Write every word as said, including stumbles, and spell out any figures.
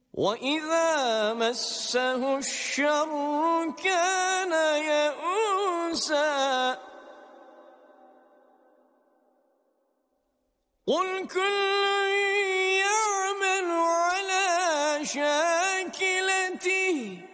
وَإِذَا مَسَّهُ الشَّرُّ كَانَ يَئُوسًا قُلْ كُلٌّ يَعْمَلُ عَلَى شَاكِلَتِهِ